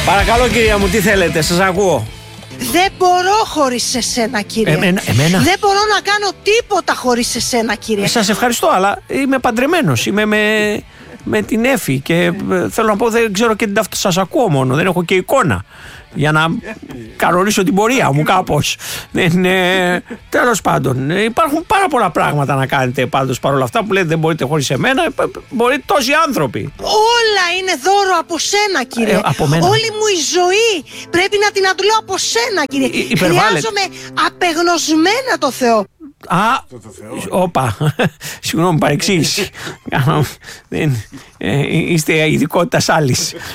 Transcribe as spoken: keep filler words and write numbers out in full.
Παρακαλώ κυρία μου, τι θέλετε, σας ακούω. Δεν μπορώ χωρίς εσένα, κύριε. Εμένα, εμένα. Δεν μπορώ να κάνω τίποτα χωρίς εσένα, κύριε. Σας ευχαριστώ, αλλά είμαι παντρεμένος. Είμαι με, με την Έφη και ε, θέλω να πω, δεν ξέρω και την ταυτότητα. Σας ακούω μόνο, δεν έχω και εικόνα για να κανονίσω την πορεία μου κάπως. Δεν, ε, τέλος πάντων, υπάρχουν πάρα πολλά πράγματα να κάνετε πάντως παρόλα αυτά που λέτε δεν μπορείτε χωρίς εμένα. Μπορείτε τόσοι άνθρωποι. Όλα είναι δώρο από σένα, κύριε. Ε, από μένα. Όλη μου η ζωή πρέπει να την αντλώ από σένα, κύριε. Ε, υπερβάλλεται. Χρειάζομαι απεγνωσμένα το Θεό. Α, όπα, συγγνώμη παρεξήγηση. Είστε ειδικότητας άλλης.